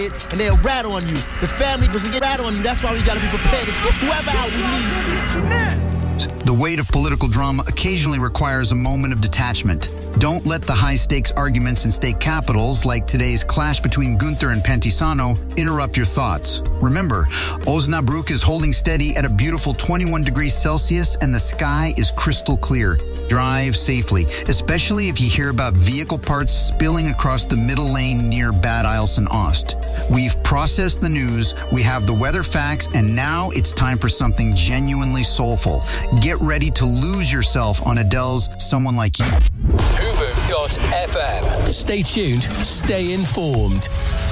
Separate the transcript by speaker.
Speaker 1: and they'll rat on you. The family was to get rat on you. That's why we gotta be prepared to get whoever out we need.
Speaker 2: The weight of political drama occasionally requires a moment of detachment. Don't let the high-stakes arguments in state capitals, like today's clash between Gunther and Pantisano, interrupt your thoughts. Remember, Osnabrück is holding steady at a beautiful 21 degrees Celsius, and the sky is crystal clear. Drive safely, especially if you hear about vehicle parts spilling across the middle lane near Bad Eilsen-Ost. We've processed the news, we have the weather facts, and now it's time for something genuinely soulful. Get ready to lose yourself on Adele's Someone Like You.
Speaker 3: Hoover.fm. Stay tuned, stay informed.